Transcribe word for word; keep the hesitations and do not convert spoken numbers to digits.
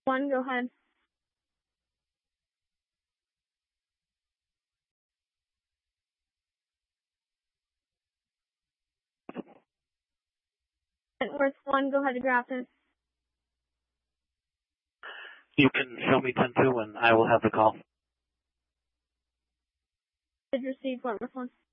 One, go ahead. Wentworth one, go ahead and graph it. You can show me ten two and I will have the call. Did receive Wentworth one.